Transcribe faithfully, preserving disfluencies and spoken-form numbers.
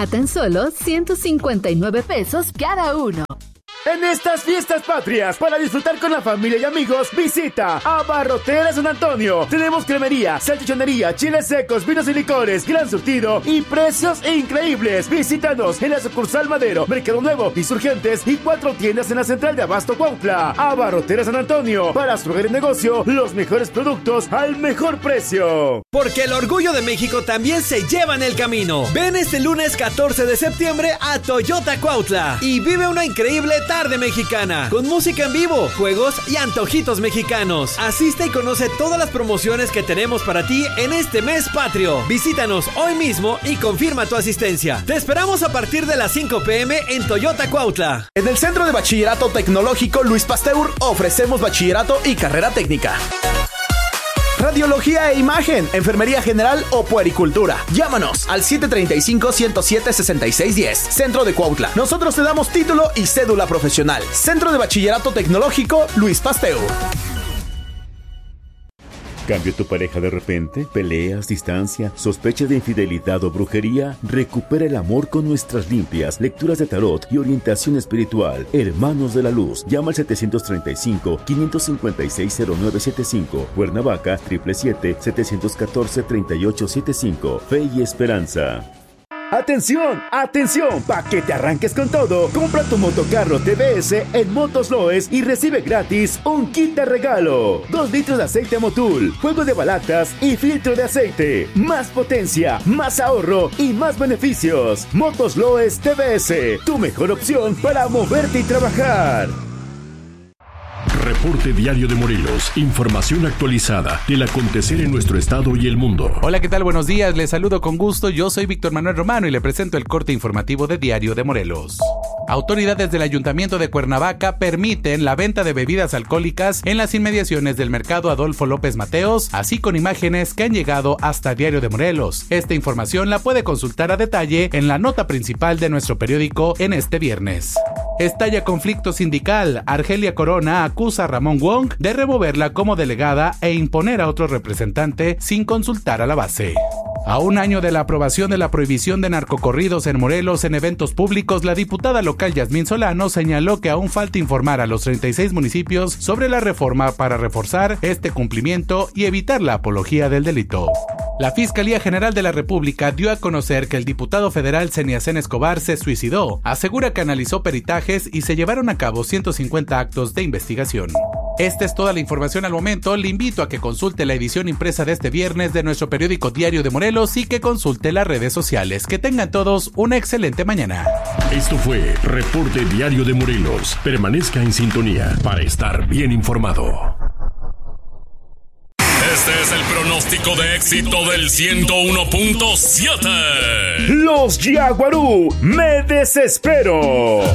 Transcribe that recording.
a tan solo ciento cincuenta y nueve pesos cada uno. En estas fiestas patrias, para disfrutar con la familia y amigos, visita Abarroteras San Antonio. Tenemos cremería, salchichonería, chiles secos, vinos y licores, gran surtido y precios increíbles. Visítanos en la sucursal Madero, Mercado Nuevo, Insurgentes y cuatro tiendas en la central de Abasto Cuautla. Abarroteras San Antonio, para su hogar y negocio, los mejores productos al mejor precio. Porque el orgullo de México también se lleva en el camino. Ven este lunes catorce de septiembre a Toyota Cuautla y vive una increíble tarde Tarde mexicana, con música en vivo, juegos y antojitos mexicanos. Asiste y conoce todas las promociones que tenemos para ti en este mes patrio. Visítanos hoy mismo y confirma tu asistencia. Te esperamos a partir de las cinco pm en Toyota Cuautla. En el Centro de Bachillerato Tecnológico Luis Pasteur ofrecemos bachillerato y carrera técnica, radiología e imagen, enfermería general o puericultura. Llámanos al siete tres cinco, uno cero siete, seis seis uno cero. Centro de Cuautla. Nosotros te damos título y cédula profesional. Centro de Bachillerato Tecnológico Luis Pasteur. ¿Cambia tu pareja de repente? ¿Peleas, distancia, sospecha de infidelidad o brujería? Recupera el amor con nuestras limpias, lecturas de tarot y orientación espiritual. Hermanos de la Luz. Llama al setecientos treinta y cinco, quinientos cincuenta y seis, cero nueve setenta y cinco. Cuernavaca, siete siete siete, siete uno cuatro, tres ocho siete cinco. Fe y esperanza. ¡Atención! ¡Atención! ¡Pa' que te arranques con todo! Compra tu motocarro T V S en Motos Loes y recibe gratis un kit de regalo. Dos litros de aceite Motul, juego de balatas y filtro de aceite. Más potencia, más ahorro y más beneficios. Motos Loes T V S, tu mejor opción para moverte y trabajar. Reporte Diario de Morelos. Información actualizada del acontecer en nuestro estado y el mundo. Hola, ¿qué tal? Buenos días. Les saludo con gusto. Yo soy Víctor Manuel Romano y le presento el corte informativo de Diario de Morelos. Autoridades del Ayuntamiento de Cuernavaca permiten la venta de bebidas alcohólicas en las inmediaciones del mercado Adolfo López Mateos, así con imágenes que han llegado hasta Diario de Morelos. Esta información la puede consultar a detalle en la nota principal de nuestro periódico en este viernes. Estalla conflicto sindical. Argelia Corona acusa a Ramón Wong de removerla como delegada e imponer a otro representante sin consultar a la base. A un año de la aprobación de la prohibición de narcocorridos en Morelos en eventos públicos, la diputada local Yasmín Solano señaló que aún falta informar a los treinta y seis municipios sobre la reforma para reforzar este cumplimiento y evitar la apología del delito. La Fiscalía General de la República dio a conocer que el diputado federal Seniacén Escobar se suicidó. Asegura que analizó peritajes y se llevaron a cabo ciento cincuenta actos de investigación. Esta es toda la información al momento. Le invito a que consulte la edición impresa de este viernes de nuestro periódico Diario de Morelos y que consulte las redes sociales. Que tengan todos una excelente mañana. Esto fue Reporte Diario de Morelos. Permanezca en sintonía para estar bien informado. Este es el pronóstico de éxito del ciento uno punto siete. Los Yaguarú, me desespero.